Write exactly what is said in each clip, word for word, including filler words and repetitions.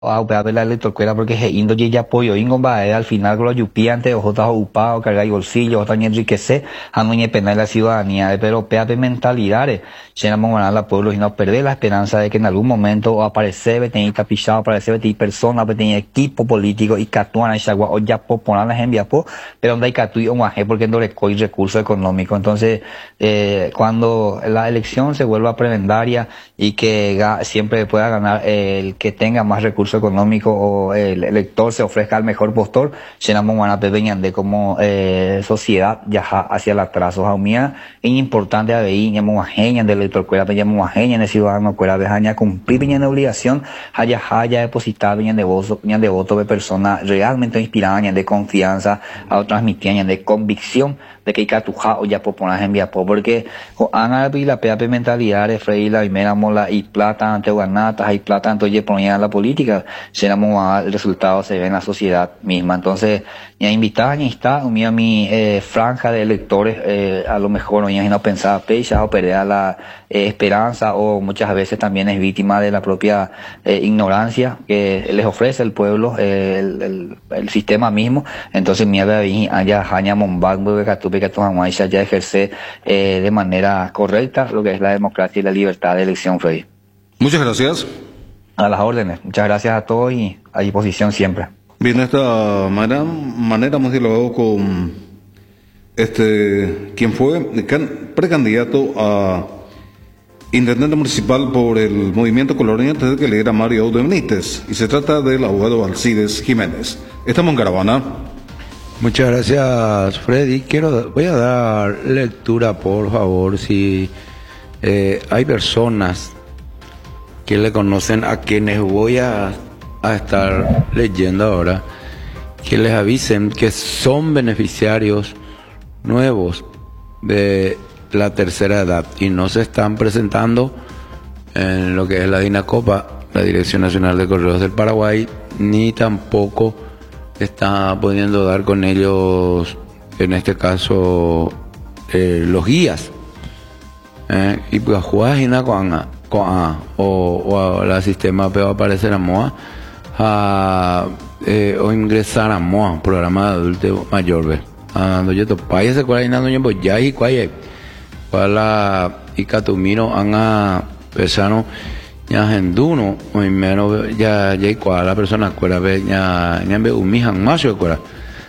a upea la electrocuela porque es indo y ya apoyo ingo va al final con los yupiantes o jotas upado cargar bolsillo o también enriquecer a no penal la ciudadanía pero pea de mentalidades llenamos ganar la pueblo y no perder la esperanza de que en algún momento aparecer tener capillado aparecer tener personas tener equipo político y catuana y chagua o ya poner las enviapo pero donde hay catui o guaje porque no le coi recursos económicos entonces eh, cuando la elección se vuelva prebendaria y que ga, siempre pueda ganar eh, el que tenga más recursos económico o el elector se ofrezca al mejor postor, llenamos una pepeñan de como eh, sociedad ya hacia el atraso. Jaumía es importante a veí, llamamos a genian del elector cuera, llamamos a genian de ciudadano cuera, vejaña cumplir peñan de obligación, haya haya depositar peñan de voto, peñan de voto de personas realmente inspiradas, de confianza, a transmitir de convicción de que hay que atujar o ya proponer en vía porque han habido la pea mentalidad de Frey la primera mola y plata ante ganatas hay plata entonces ponían la política seramos el resultado se ve en la sociedad misma entonces ya invitar ni está unía mi eh, franja de electores eh, a lo mejor no ya no pensaba pecha o perder la eh, esperanza o muchas veces también es víctima de la propia eh, ignorancia que les ofrece el pueblo eh, el, el, el sistema mismo entonces mierda allá haña mombango de Catupe que ya ejerce eh, de manera correcta lo que es la democracia y la libertad de elección, Freddy. Muchas gracias. A las órdenes. Muchas gracias a todos y a disposición siempre. Bien, de esta manera, manera hemos dialogado con este quien fue precandidato a intendente municipal por el Movimiento Colonia antes de que le era Mario Aude Benítez y se trata del abogado Alcides Jiménez. Estamos en Caravana. Muchas gracias, Freddy. Quiero, voy a dar lectura, por favor, si eh, hay personas que le conocen a quienes voy a, a estar leyendo ahora, que les avisen que son beneficiarios nuevos de la tercera edad y no se están presentando en lo que es la DINACOPA, la Dirección Nacional de Correos del Paraguay, ni tampoco está pudiendo dar con ellos, en este caso, eh, los guías. Eh, y pues juega con con o, o la sistema pero aparecer a moa a eh, o ingresar a moa programa de adulto mayor ve ando yo to país se cuál no yo ya y cuál la y catumino anga pesano ya genduno o menos ya ya cuál la persona cuál ve ya ya ve un mijan más yo cuál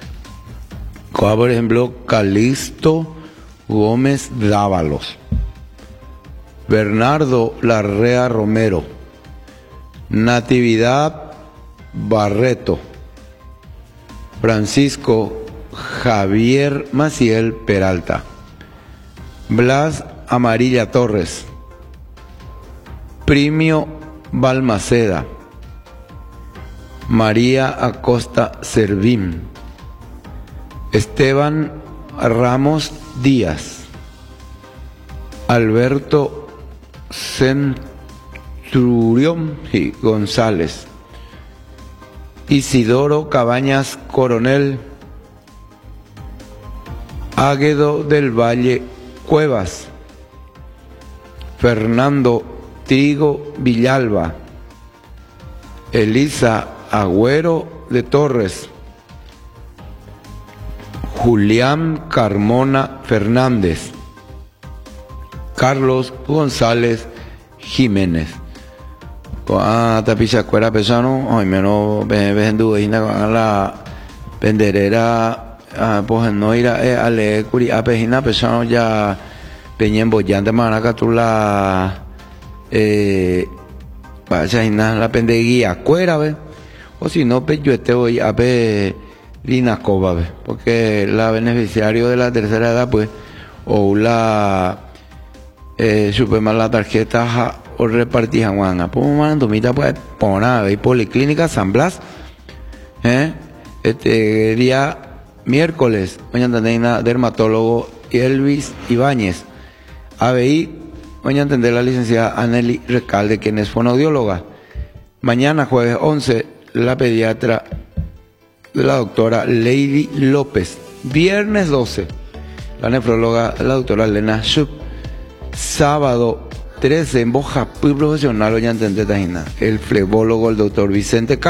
cuál por ejemplo Calixto Gómez Dávalos, Bernardo Larrea Romero, Natividad Barreto, Francisco Javier Maciel Peralta, Blas Amarilla Torres, Primio Balmaceda, María Acosta Servín, Esteban Ramos Díaz, Alberto Centurión González, Isidoro Cabañas Coronel, Águedo del Valle Cuevas, Fernando Trigo Villalba, Elisa Agüero de Torres, Julián Carmona Fernández, Carlos González Jiménez. Ah, tapiza cuera pesano, ay menos vendu ina la venderera pues no ir a le curi a pejina pesano ya peñen bollante manaca tú la eh vaya ina la pendeguía cuera ve o si no pe yo este voy a pe Lina Coba ve porque la beneficiario de la tercera edad pues o la eh, superman la tarjeta ja, o repartí Juana pues mando mita pues poner y Policlínica San Blas eh este día miércoles mañana tenemos dermatólogo Elvis Ibáñez A B I mañana tendrá la licenciada Anneli Recalde quien es fonoaudióloga mañana jueves once la pediatra la doctora Lady López viernes doce la nefróloga la doctora Elena Schupp sábado trece en Boja profesional, ya entendé, el flebólogo, el doctor Vicente